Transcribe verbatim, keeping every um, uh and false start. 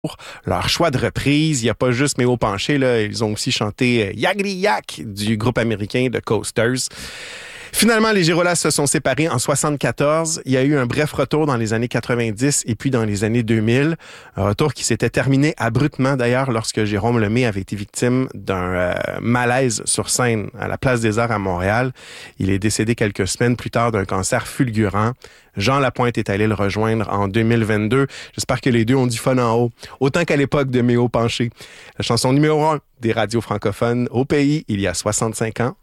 leur choix de reprise. Il n'y a pas juste Méo Penché, là, ils ont aussi chanté Yagli Yak du groupe américain The Coasters. Finalement, les Girolas se sont séparés en soixante-quatorze. Il y a eu un bref retour dans les années quatre-vingt-dix et puis dans les années deux mille. Un retour qui s'était terminé abruptement d'ailleurs lorsque Jérôme Lemay avait été victime d'un euh, malaise sur scène à la Place des Arts à Montréal. Il est décédé quelques semaines plus tard d'un cancer fulgurant. Jean Lapointe est allé le rejoindre en deux mille vingt-deux. J'espère que les deux ont du fun en haut, autant qu'à l'époque de Méo Penché. La chanson numéro un des radios francophones au pays, il y a soixante-cinq ans.